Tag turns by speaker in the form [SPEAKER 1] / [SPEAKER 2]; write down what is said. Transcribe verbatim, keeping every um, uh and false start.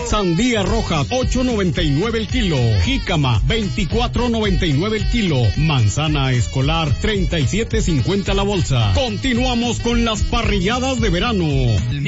[SPEAKER 1] Sandía roja, ocho noventa y nueve el kilo. Jícama, veinticuatro noventa y nueve el kilo. Manzana escolar, treinta y siete cincuenta la bolsa. Continuamos con las parrilladas de verano.